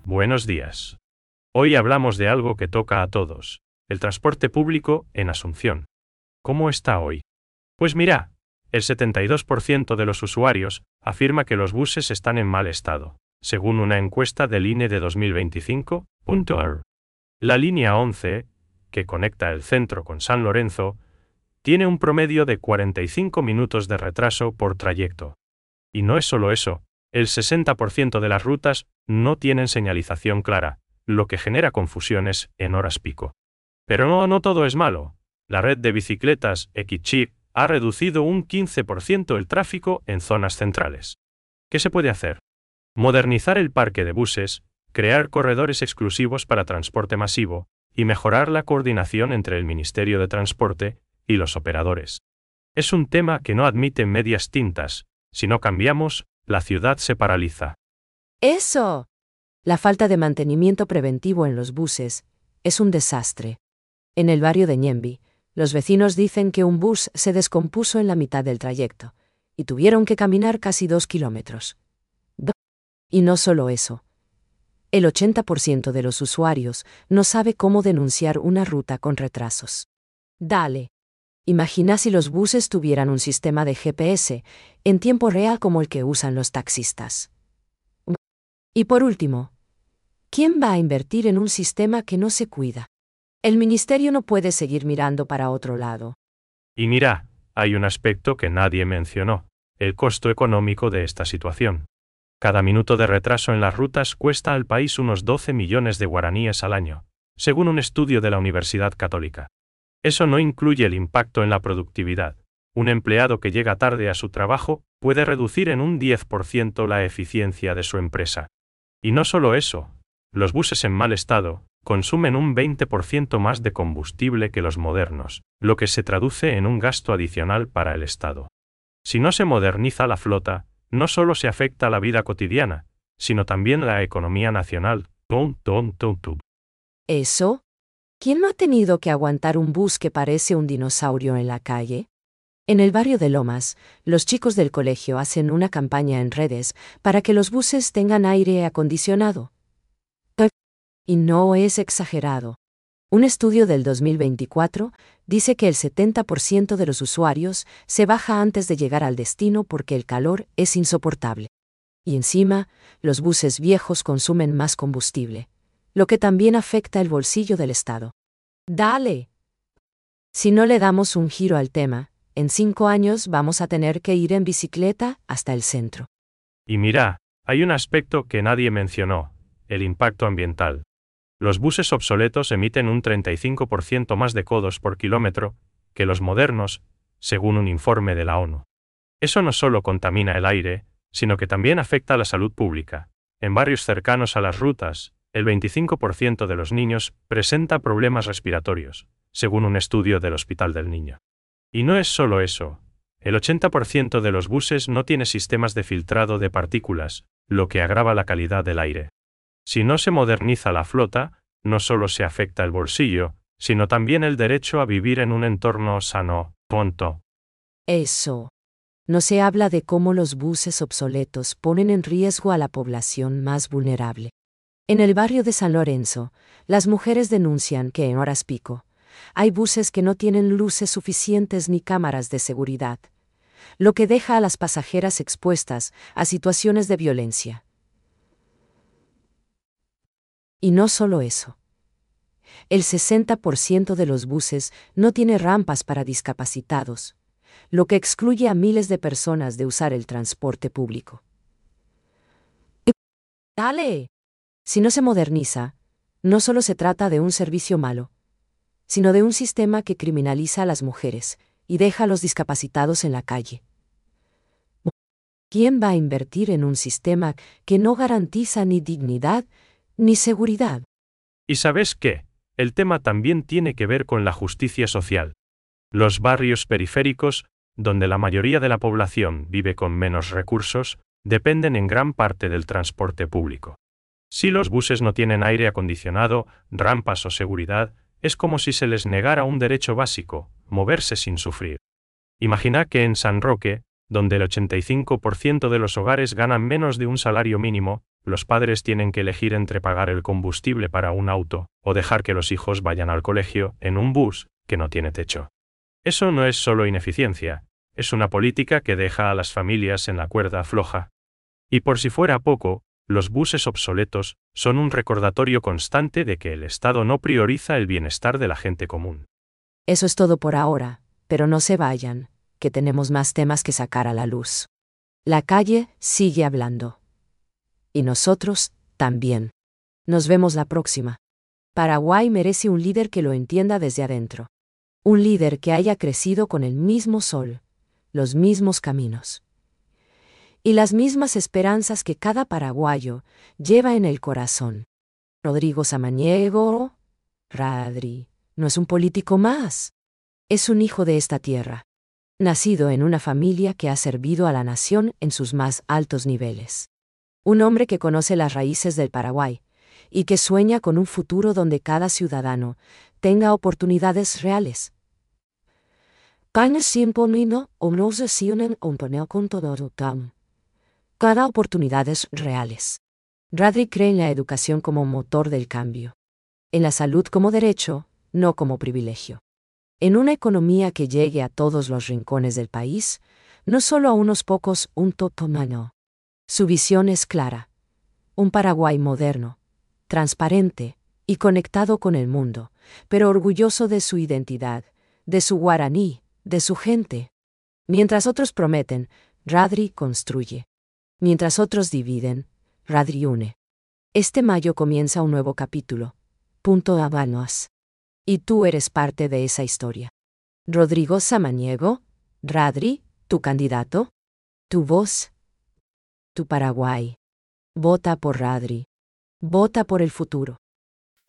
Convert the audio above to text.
Buenos días. Hoy hablamos de algo que toca a todos, el transporte público en Asunción. ¿Cómo está hoy? Pues mira, el 72% de los usuarios afirma que los buses están en mal estado, según una encuesta del INE de 2025.ar. La línea 11, que conecta el centro con San Lorenzo, tiene un promedio de 45 minutos de retraso por trayecto. Y no es solo eso, el 60% de las rutas no tienen señalización clara, lo que genera confusiones en horas pico. Pero no todo es malo. La red de bicicletas Equichip ha reducido un 15% el tráfico en zonas centrales. ¿Qué se puede hacer? Modernizar el parque de buses, crear corredores exclusivos para transporte masivo y mejorar la coordinación entre el Ministerio de Transporte y los operadores. Es un tema que no admite medias tintas. Si no cambiamos, la ciudad se paraliza. ¡Eso! La falta de mantenimiento preventivo en los buses es un desastre. En el barrio de Ñemby, los vecinos dicen que un bus se descompuso en la mitad del trayecto y tuvieron que caminar casi 2 kilómetros. Y no solo eso. El 80% de los usuarios no sabe cómo denunciar una ruta con retrasos. Dale. Imagina si los buses tuvieran un sistema de GPS en tiempo real como el que usan los taxistas. Y por último, ¿quién va a invertir en un sistema que no se cuida? El ministerio no puede seguir mirando para otro lado. Y mira, hay un aspecto que nadie mencionó, el costo económico de esta situación. Cada minuto de retraso en las rutas cuesta al país unos 12 millones de guaraníes al año, según un estudio de la Universidad Católica. Eso no incluye el impacto en la productividad. Un empleado que llega tarde a su trabajo puede reducir en un 10% la eficiencia de su empresa. Y no solo eso, los buses en mal estado consumen un 20% más de combustible que los modernos, lo que se traduce en un gasto adicional para el Estado. Si no se moderniza la flota, no solo se afecta la vida cotidiana, sino también la economía nacional. ¿Eso? ¿Quién no ha tenido que aguantar un bus que parece un dinosaurio en la calle? En el barrio de Lomas, los chicos del colegio hacen una campaña en redes para que los buses tengan aire acondicionado. Y no es exagerado. Un estudio del 2024 dice que el 70% de los usuarios se baja antes de llegar al destino porque el calor es insoportable. Y encima, los buses viejos consumen más combustible, lo que también afecta el bolsillo del Estado. ¡Dale! Si no le damos un giro al tema, en 5 años vamos a tener que ir en bicicleta hasta el centro. Y mira, hay un aspecto que nadie mencionó, el impacto ambiental. Los buses obsoletos emiten un 35% más de CO2 por kilómetro que los modernos, según un informe de la ONU. Eso no solo contamina el aire, sino que también afecta a la salud pública. En barrios cercanos a las rutas, el 25% de los niños presenta problemas respiratorios, según un estudio del Hospital del Niño. Y no es solo eso, el 80% de los buses no tiene sistemas de filtrado de partículas, lo que agrava la calidad del aire. Si no se moderniza la flota, no solo se afecta el bolsillo, sino también el derecho a vivir en un entorno sano. Eso. No se habla de cómo los buses obsoletos ponen en riesgo a la población más vulnerable. En el barrio de San Lorenzo, las mujeres denuncian que en horas pico hay buses que no tienen luces suficientes ni cámaras de seguridad, lo que deja a las pasajeras expuestas a situaciones de violencia. Y no solo eso. El 60% de los buses no tiene rampas para discapacitados, lo que excluye a miles de personas de usar el transporte público. ¡Dale! Si no se moderniza, no solo se trata de un servicio malo, sino de un sistema que criminaliza a las mujeres y deja a los discapacitados en la calle. ¿Quién va a invertir en un sistema que no garantiza ni dignidad ni seguridad? ¿Y sabes qué? El tema también tiene que ver con la justicia social. Los barrios periféricos, donde la mayoría de la población vive con menos recursos, dependen en gran parte del transporte público. Si los buses no tienen aire acondicionado, rampas o seguridad, es como si se les negara un derecho básico, moverse sin sufrir. Imagina que en San Roque, donde el 85% de los hogares ganan menos de un salario mínimo, los padres tienen que elegir entre pagar el combustible para un auto o dejar que los hijos vayan al colegio en un bus que no tiene techo. Eso no es solo ineficiencia, es una política que deja a las familias en la cuerda floja. Y por si fuera poco, los buses obsoletos son un recordatorio constante de que el Estado no prioriza el bienestar de la gente común. Eso es todo por ahora, pero no se vayan, que tenemos más temas que sacar a la luz. La calle sigue hablando. Y nosotros, también. Nos vemos la próxima. Paraguay merece un líder que lo entienda desde adentro. Un líder que haya crecido con el mismo sol, los mismos caminos y las mismas esperanzas que cada paraguayo lleva en el corazón. Rodrigo Samaniego, Radri, no es un político más. Es un hijo de esta tierra, nacido en una familia que ha servido a la nación en sus más altos niveles. Un hombre que conoce las raíces del Paraguay y que sueña con un futuro donde cada ciudadano tenga oportunidades reales. Cada oportunidades reales. Radri cree en la educación como motor del cambio. En la salud como derecho, no como privilegio. En una economía que llegue a todos los rincones del país, no solo a unos pocos, un totomano. Su visión es clara. Un Paraguay moderno, transparente y conectado con el mundo, pero orgulloso de su identidad, de su guaraní, de su gente. Mientras otros prometen, Radri construye. Mientras otros dividen, Radri une. Este mayo comienza un nuevo capítulo. Punto Habanos. Y tú eres parte de esa historia. Rodrigo Samaniego, Radri, tu candidato, tu voz, tu Paraguay. Vota por Radri. Vota por el futuro.